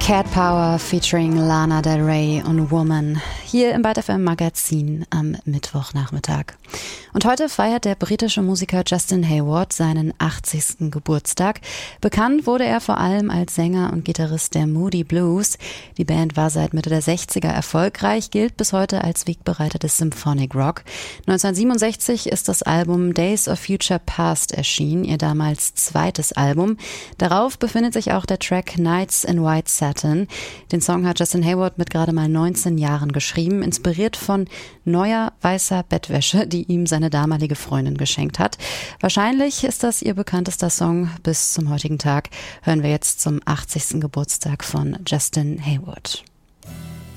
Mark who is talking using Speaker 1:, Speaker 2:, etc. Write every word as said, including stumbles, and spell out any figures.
Speaker 1: Cat Power featuring Lana Del Rey und Woman hier im Byte F M Magazin am Mittwochnachmittag. Und heute feiert der britische Musiker Justin Hayward seinen achtzigsten Geburtstag. Bekannt wurde er vor allem als Sänger und Gitarrist der Moody Blues. Die Band war seit Mitte der sechziger erfolgreich, gilt bis heute als Wegbereiter des Symphonic Rock. neunzehnhundertsiebenundsechzig ist das Album Days of Future Past erschienen, ihr damals zweites Album. Darauf befindet sich auch der Track Nights in White Satin. Den Song hat Justin Hayward mit gerade mal neunzehn Jahren geschrieben, inspiriert von neuer weißer Bettwäsche, die ihm seine damalige Freundin geschenkt hat. Wahrscheinlich ist das ihr bekanntester Song bis zum heutigen Tag. Hören wir jetzt zum achtzigsten Geburtstag von Justin Hayward.